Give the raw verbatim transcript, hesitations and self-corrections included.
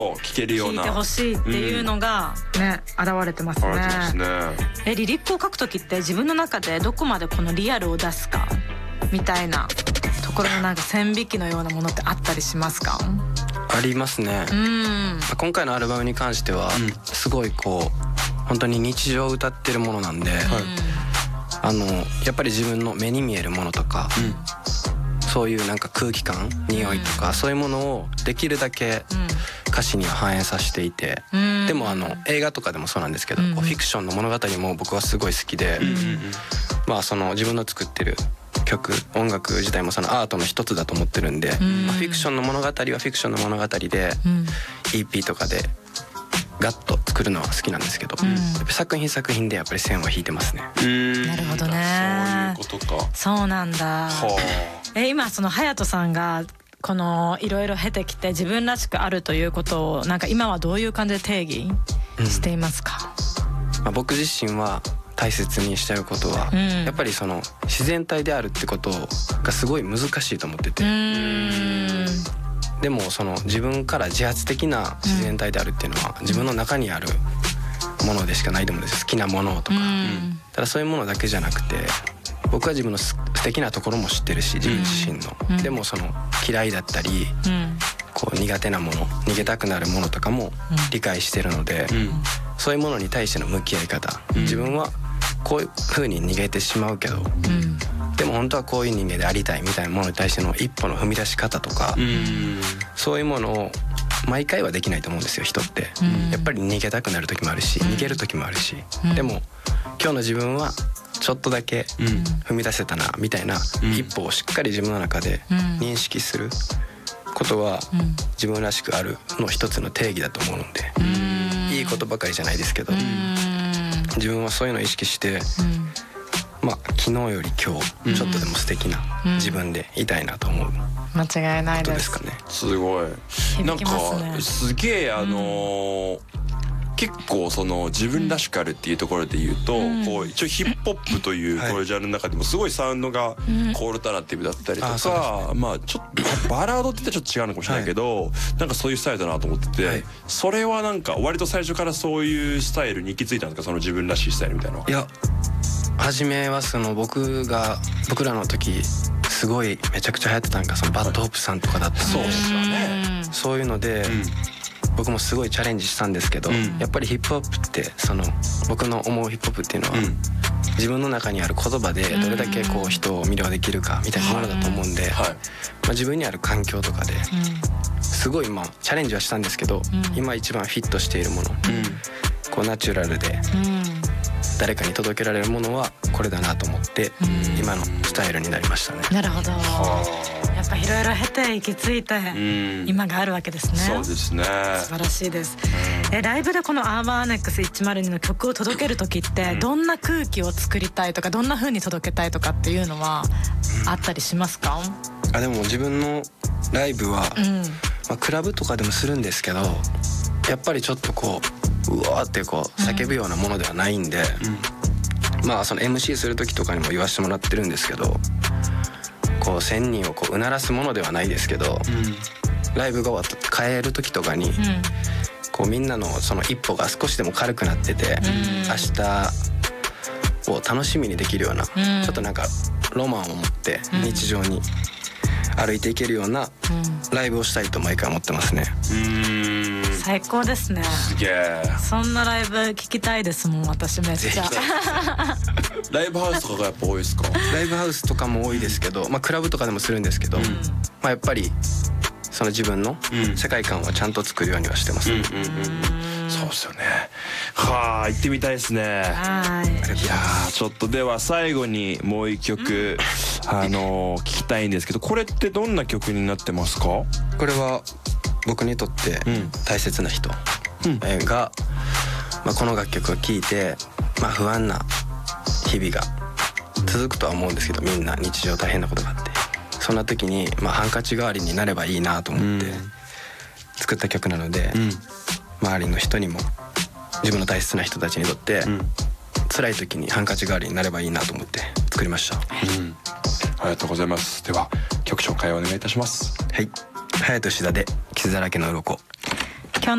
聞けるような聞いてほしいっていうのがね、うん、現れてますね。 現れてますね。 えリリックを書くときって自分の中でどこまでこのリアルを出すかみたいなところのなんか線引きのようなものってあったりしますか？ ありますね。うん、今回のアルバムに関しては、うん、すごいこう本当に日常を歌ってるものなんで、はい、あのやっぱり自分の目に見えるものとか、うん、そういうなんか空気感、匂いとか、うん、そういうものをできるだけ歌詞には反映させていて、うん、でもあの映画とかでもそうなんですけど、うん、フィクションの物語も僕はすごい好きで、うん、まあその自分の作ってる曲、音楽自体もそのアートの一つだと思ってるんで、うん、まあ、フィクションの物語はフィクションの物語で、うん、イーピー とかでガッと作るのは好きなんですけど、うん、やっぱ作品作品でやっぱり線は引いてますね。 うん、なるほどね。 そういうことか。 そうなんだ。はあ、え今その隼人さんがこのいろいろ経てきて自分らしくあるということをなんか今はどういう感じで定義していますか？ うん、まあ、僕自身は大切にしてることは、うん、やっぱりその自然体であるってことがすごい難しいと思ってて、うーん、でもその自分から自発的な自然体であるっていうのは自分の中にあるものでしかないと思うんです。好きなものとか、うん、ただそういうものだけじゃなくて僕は自分の素敵なところも知ってるし、自分自身の、うん、でもその嫌いだったり、うん、こう苦手なもの、逃げたくなるものとかも理解してるので、うん、そういうものに対しての向き合い方、うん、自分はこういう風に逃げてしまうけど、うん、でも本当はこういう人間でありたいみたいなものに対しての一歩の踏み出し方とか、うん、そういうものを毎回はできないと思うんですよ、人って、うん、やっぱり逃げたくなる時もあるし、逃げる時もあるし、うん、でも今日の自分はちょっとだけ踏み出せたなみたいな一歩をしっかり自分の中で認識することは自分らしくあるの一つの定義だと思うので、うん、いいことばかりじゃないですけど、うん、自分はそういうのを意識して、うん、まあ昨日より今日ちょっとでも素敵な自分でいたいなと思う、 間違いないです。 ことですかね。 すごい、なんかすげえあのーうん、結構その自分らしくあるっていうところで言うと、うん、こう一応ヒップホップというこのジャンルの中でもすごいサウンドがコールタナティブだったりとか、うん、まあちょっとバラードって言ったらちょっと違うのかもしれないけど、はい、なんかそういうスタイルだなと思ってて、はい、それはなんか割と最初からそういうスタイルに行き着いたんですか、その自分らしいスタイルみたいなのは。 いや、初めはその僕が僕らの時すごいめちゃくちゃ流行ってたんがそのバッドホップさんとかだったんで、 そうですよね。 そういうので、うん、僕もすごいチャレンジしたんですけど、うん、やっぱりヒップホップってその僕の思うヒップホップっていうのは、うん、自分の中にある言葉でどれだけこう人を魅了できるかみたいなものだと思うんで、はいはい、まあ、自分にある環境とかですごいまあチャレンジはしたんですけど、うん、今一番フィットしているもの、うん、こうナチュラルで、うん、誰かに届けられるものはこれだなと思って、うん、今のスタイルになりましたね。 なるほど。やっぱいろいろ経て行き着いて今があるわけですね。 そうですね。 素晴らしいです。えライブでこのアーバンアネックスひゃくにの曲を届ける時ってどんな空気を作りたいとかどんな風に届けたいとかっていうのはあったりしますか？ あでも自分のライブは、うん、まあ、クラブとかでもするんですけど、やっぱりちょっとこううわーってこう叫ぶようなものではないんで、うん、まあその エムシー する時とかにも言わせてもらってるんですけど、こうせんにんをこううならすものではないですけど、うん、ライブが終わって帰る時とかに、うん、こうみんなのその一歩が少しでも軽くなってて、うん、明日を楽しみにできるような、うん、ちょっとなんかロマンを持って日常に歩いていけるようなライブをしたいと毎回思ってますね。うーん、最高ですね。 すげえ。 そんなライブ聞きたいですもん、私めっちゃ。 ライブハウスとかがやっぱ多いですか？ ライブハウスとかも多いですけど、まあクラブとかでもするんですけど、うん、まあやっぱりその自分の世界観はちゃんと作るようにはしてます、ね。うんうんうん、そうですよね。はあ、行ってみたいですね。はい。いやー、ちょっとでは最後にもう一曲、うん、あのー、聞きたいんですけど、これってどんな曲になってますか？これは僕にとって大切な人が、まあ、この楽曲を聴いて、まあ、不安な日々が続くとは思うんですけど、みんな日常大変なことがあって、そんな時に、まあ、ハンカチ代わりになればいいなと思って作った曲なので、うん、周りの人にも自分の大切な人たちにとって、うん、辛い時にハンカチ代わりになればいいなと思って作りました、うん、 ありがとうございます。では曲紹介をお願いいたします。 はい、隼人志田で傷だらけの鱗。